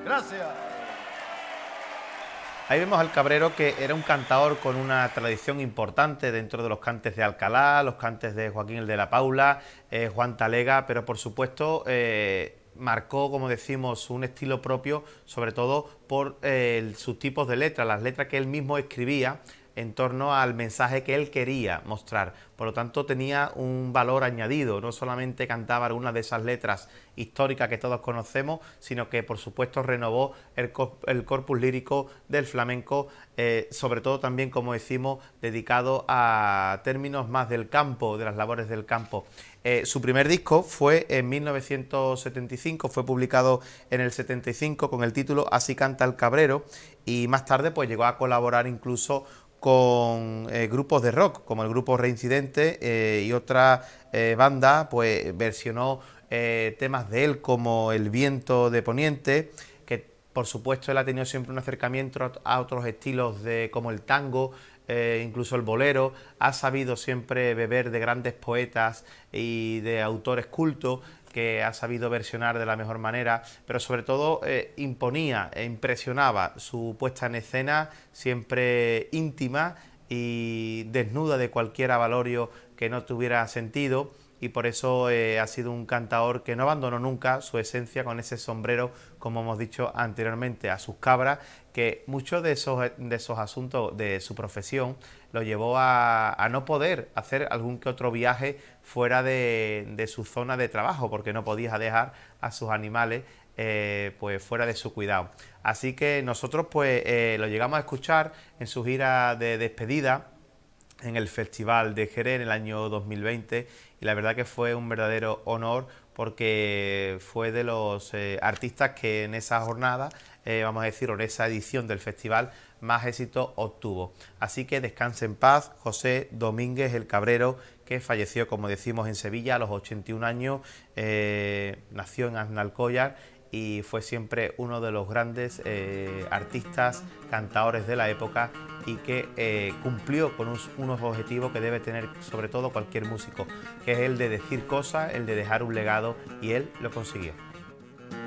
Gracias. Ahí vemos al Cabrero, que era un cantador con una tradición importante dentro de los cantes de Alcalá, los cantes de Joaquín el de la Paula, Juan Talega, pero por supuesto marcó, como decimos, un estilo propio, sobre todo por sus tipos de letras, las letras que él mismo escribía en torno al mensaje que él quería mostrar. Por lo tanto, tenía un valor añadido. No solamente cantaba algunas de esas letras históricas que todos conocemos, sino que, por supuesto, renovó el corpus lírico del flamenco, sobre todo también, como decimos, dedicado a términos más del campo, de las labores del campo. Su primer disco fue en 1975, fue publicado en el 75 con el título Así canta el Cabrero, y más tarde pues llegó a colaborar incluso con grupos de rock, como el grupo Reincidente, y otra banda pues versionó temas de él, como El viento de Poniente, que por supuesto él ha tenido siempre un acercamiento a otros estilos como el tango, incluso el bolero. Ha sabido siempre beber de grandes poetas y de autores cultos, que ha sabido versionar de la mejor manera, pero sobre todo imponía e impresionaba su puesta en escena, siempre íntima y desnuda de cualquier avalorio que no tuviera sentido, y por eso ha sido un cantador que no abandonó nunca su esencia, con ese sombrero, como hemos dicho anteriormente, a sus cabras, que muchos de esos asuntos de su profesión lo llevó a no poder hacer algún que otro viaje fuera de su zona de trabajo, porque no podía dejar a sus animales pues fuera de su cuidado. Así que nosotros pues lo llegamos a escuchar en su gira de despedida en el Festival de Jerez en el año 2020, y la verdad que fue un verdadero honor, porque fue de los artistas que en esa jornada, vamos a decir, o en esa edición del festival, más éxito obtuvo. Así que descanse en paz José Domínguez el Cabrero, que falleció, como decimos, en Sevilla a los 81 años, nació en Aznalcóllar y fue siempre uno de los grandes artistas, cantadores de la época, y que cumplió con unos objetivos que debe tener sobre todo cualquier músico, que es el de decir cosas, el de dejar un legado, y él lo consiguió.